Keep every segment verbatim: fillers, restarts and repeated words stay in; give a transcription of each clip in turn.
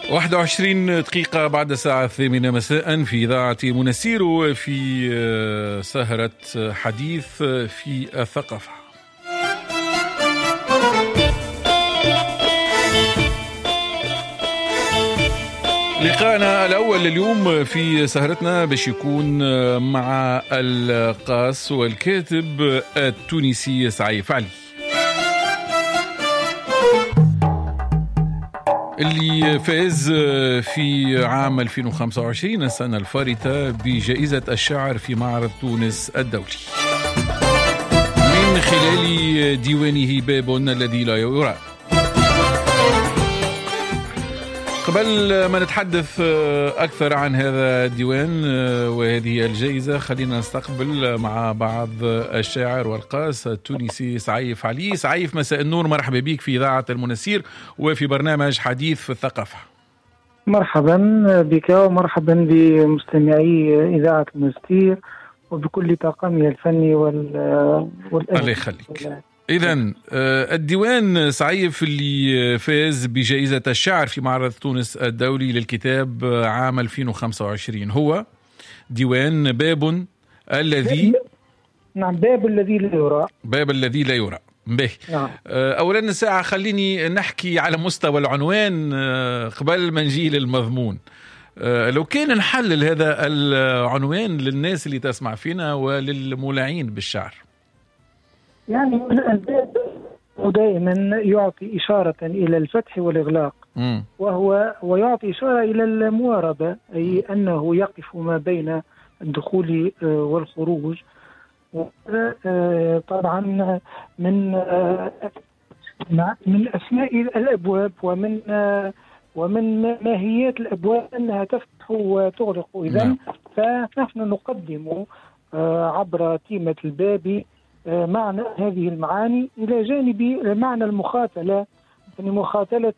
واحد وعشرين دقيقة بعد الساعة الثامنة مساء في إذاعة منسير في سهرة حديث في الثقافة. لقاءنا الأول اليوم في سهرتنا باش يكون مع القاص والكاتب التونسي سعيف علي، اللي فاز في عام ألفين وخمسة وعشرين السنة الفارطة بجائزة الشعر في معرض تونس الدولي من خلال ديوانه باب الذي لا يرى. قبل ما نتحدث أكثر عن هذا الديوان وهذه الجائزة، خلينا نستقبل مع بعض الشاعر والقاص التونسي سعيف علي. سعيف، مساء النور، مرحبا بك في إذاعة المنسير وفي برنامج حديث في الثقافة. مرحبا بك ومرحبا بمستمعي إذاعة المنسير وبكل طاقمها الفني والأدبي. الله يخليك. إذن الديوان سعيف اللي فاز بجائزة الشعر في معرض تونس الدولي للكتاب عام ألفين وخمسة وعشرين هو ديوان باب الذي نعم باب الذي لا يرى. باب الذي لا يرى. به. نعم. أولا الساعة خليني نحكي على مستوى العنوان قبل ما نجي للمضمون. لو كان نحلل هذا العنوان للناس اللي تسمع فينا وللمولعين بالشعر. يعني الباب دائما يعطي إشارة إلى الفتح والإغلاق، م. وهو ويعطي إشارة إلى المواربة، أي أنه يقف ما بين الدخول والخروج. طبعا من من أسماء الأبواب ومن ومن ماهيات الأبواب أنها تفتح وتغلق. إذن فنحن نقدم عبر تيمة الباب معنى هذه المعاني إلى جانب معنى المخاتلة، يعني مخاتلة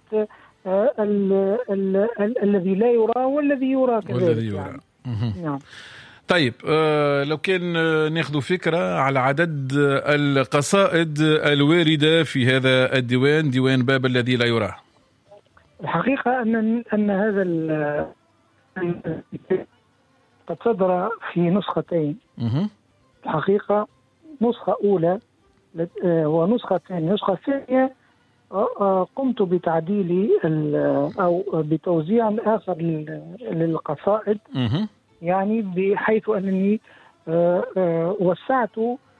الذي لا يرى والذي يرى كذلك. والذي يرى. يعني. نعم. طيب آه لو كان ناخذ فكرة على عدد القصائد الواردة في هذا الديوان، ديوان باب الذي لا يرى. الحقيقة أن أن هذا قد صدر في نسختين. م- الحقيقة نسخة أولى ونسخة ثانية. النسخة الثانية قمت بتعديل أو بتوزيع آخر للقصائد، يعني بحيث أنني وسعت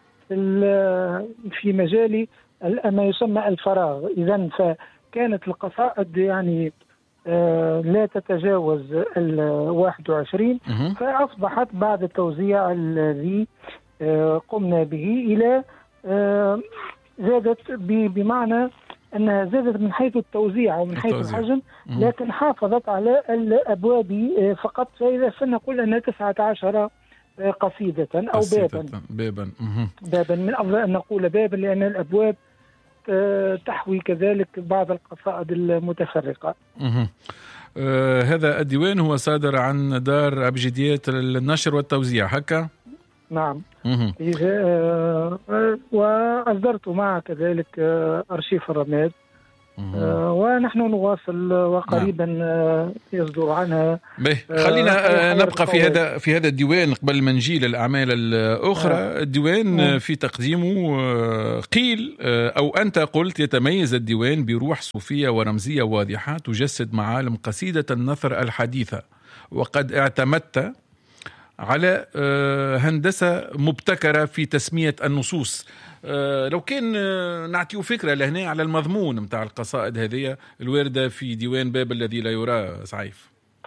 في مجال ما يسمى الفراغ. إذن فكانت القصائد يعني لا تتجاوز الواحد وعشرين، فأصبحت بعد التوزيع الذي قمنا به إلى زادت بمعنى أنها زادت من حيث التوزيع ومن حيث الحجم، لكن حافظت على الأبواب فقط. فإذا فنقول أنها تسعة عشر قصيدة أو بابا بابا بابا من أفضل أن نقول بابا، لأن الأبواب تحوي كذلك بعض القصائد المتفرقة. آه هذا الديوان هو صادر عن دار أبجديات النشر والتوزيع، هكا؟ نعم. إذا وأصدرت معه كذلك أرشيف الرماد، ونحن نواصل وقريبا نعم. يصدر عنها. خلينا نبقى في هذا في هذا الديوان قبل ما نجي للأعمال الأخرى. نعم. الديوان نعم. في تقديمه قيل أو أنت قلت يتميز الديوان بروح صوفية ورمزية واضحة تجسد معالم قصيدة النثر الحديثة، وقد اعتمدت على هندسة مبتكرة في تسمية النصوص. لو كان نعطيه فكرة لهنا على المضمون متاع القصائد هذه الواردة في ديوان باب الذي لا يرى سعيف.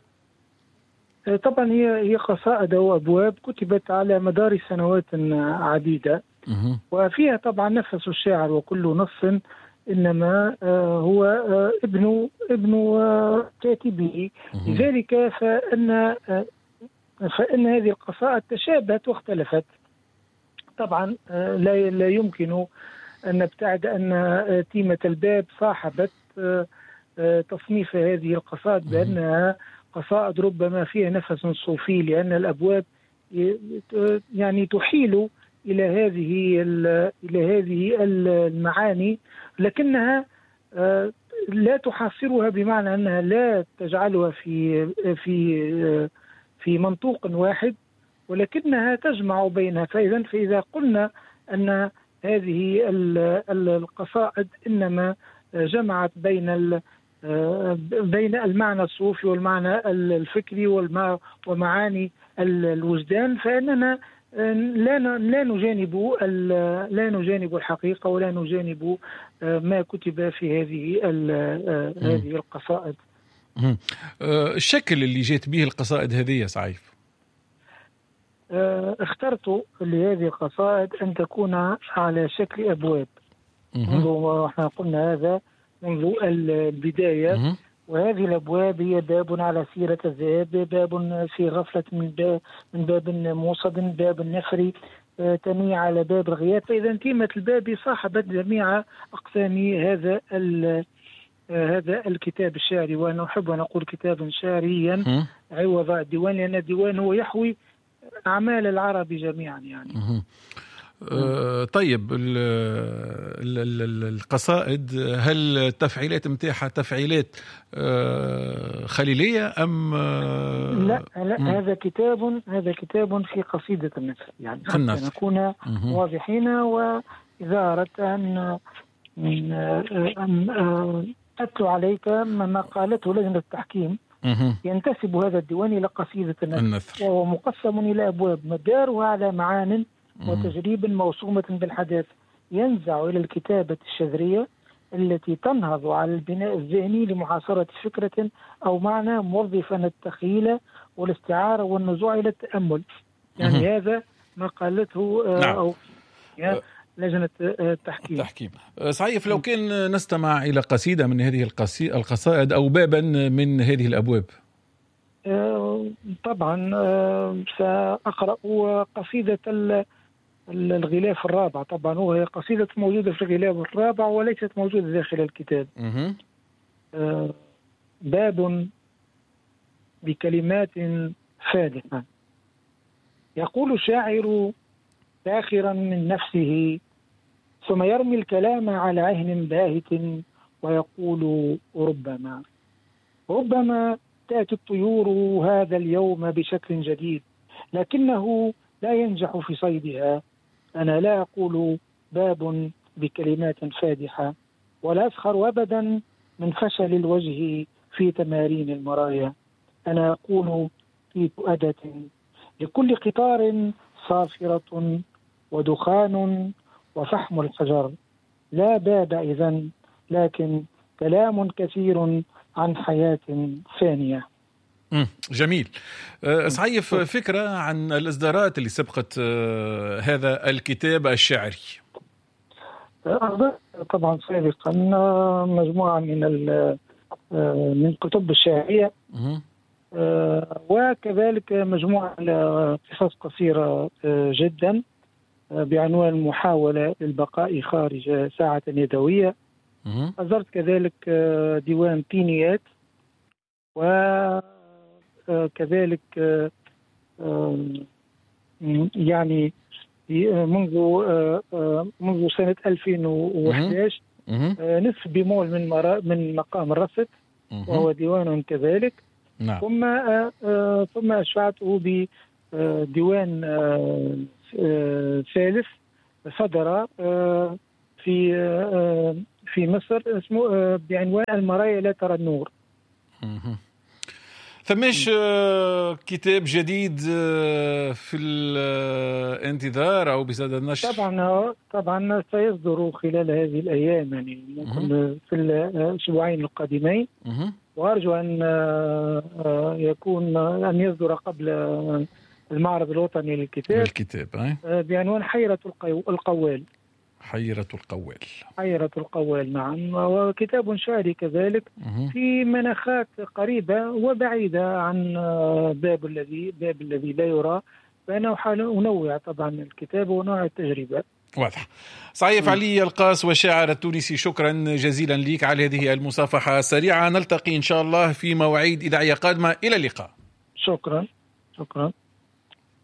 طبعا هي هي قصائد وأبواب كتبت على مدار سنوات عديدة، وفيها طبعا نفس الشاعر، وكل نص إنما هو ابن ابن كاتبه. لذلك فإن فإن هذه القصائد تشابهت واختلفت. طبعا لا لا يمكن أن نبتعد أن تيمة الباب صاحبت تصنيف هذه القصائد بأنها قصائد ربما فيها نفس صوفي، لأن الأبواب يعني تحيل إلى هذه إلى هذه المعاني، لكنها لا تحاصرها بمعنى أنها لا تجعلها في في في منطوق واحد، ولكنها تجمع بينها. فإذا فإذا قلنا أن هذه القصائد إنما جمعت بين بين المعنى الصوفي والمعنى الفكري ومعاني الوجدان، فإننا لا لا نجانب لا نجانب الحقيقة ولا نجانب ما كتب في هذه هذه القصائد. الشكل اللي جيت به القصائد هذه يا سعيف؟ اخترت لهذه القصائد أن تكون على شكل أبواب. منذ احنا قلنا هذا منذ البداية، وهذه الأبواب هي باب على سيرة الذئاب، باب في غفلة من باب, من باب موصد، باب النفر تميع على باب الغياب. فإذا كلمة الباب صاحبت جميع أقسام هذا هذا الكتاب الشعري، وأنا أحب أن أقول كتابا شعريا عوض الديوان، لأن الديوان هو يحوي أعمال العرب جميعا يعني. أه طيب ال ال ال القصائد، هل التفعيلات متاحة تفعيلات أه خليلية أم أه لا لا م. هذا كتاب هذا كتاب في قصيدة النثر يعني حتى نكون واضحين. وإذا أردت أن أن أتلو عليك ما قالته لجنة التحكيم، ينتسب هذا الديوان إلى قصيدة النثر، وهو مقسم إلى أبواب مدارها على معان وتجريب موسومة بالحداث، ينزع إلى الكتابة الشذرية التي تنهض على البناء الذهني لمحاصرة فكرة أو معنى، موظفا التخيل والاستعارة والنزوع إلى التأمل. يعني مم. هذا ما قالته نعم. أو لجنة التحكيم. التحكيم. سعيف، لو كان نستمع إلى قصيدة من هذه القصائد أو بابا من هذه الأبواب. طبعا سأقرأ قصيدة الغلاف الرابع. طبعا هو قصيدة موجودة في الغلاف الرابع وليست موجودة داخل الكتاب. باب بكلمات فادحة. يقول الشاعر ساخرا من نفسه، ثم يرمي الكلام على عهن باهت ويقول ربما ربما تأتي الطيور هذا اليوم بشكل جديد، لكنه لا ينجح في صيدها. أنا لا أقول باب بكلمات فادحة، ولا أسخر أبدا من فشل الوجه في تمارين المرايا. أنا أقول في تؤدة لكل قطار صافرة ودخان وفحم الحجر، لا باب إذن، لكن كلام كثير عن حياة فانية. جميل. سعيف، فكرة عن الإصدارات اللي سبقت هذا الكتاب الشعري. طبعا سابقا مجموعة من من الكتب الشعرية، وكذلك مجموعة قصص قصيرة جدا بعنوان محاولة للبقاء خارج ساعة يدوية. أصدرت كذلك ديوان بينيات، وكذلك يعني منذ منذ سنة ألفين وأحد عشر نصف بمول من من مقام الرصد، وهو ديوان كذلك. نعم. ثم ثم أشفعته بديوان ثالث صدر في في مصر اسمه بعنوان المرايا لا ترى النور. فمش كتاب جديد في الانتظار أو بصدد النشر؟ طبعا طبعا سيصدر خلال هذه الأيام، يعني ممكن في الأسبوعين القادمين، وأرجو أن يكون أن يصدر قبل المعرض الوطني للكتاب الكتاب بعنوان حيرة القوال. حيرة القوال. حيرة القوال، نعم. وكتاب شعري كذلك في مناخات قريبة وبعيدة عن باب الذي باب الذي لا يرى. فأنا أحاول أنوع طبعا الكتاب ونوع التجربة. واضح. سعيف علي القاس والشاعر التونسي، شكرا جزيلا لك على هذه المصافحة السريعة. نلتقي إن شاء الله في مواعيد إذاعية قادمة. إلى اللقاء. شكرا شكرا.